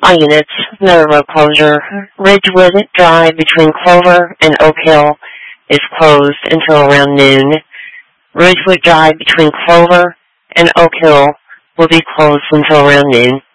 All units, another road closure. Ridgewood Drive between Clover and Oak Hill is closed until around noon. Ridgewood Drive between Clover and Oak Hill will be closed until around noon.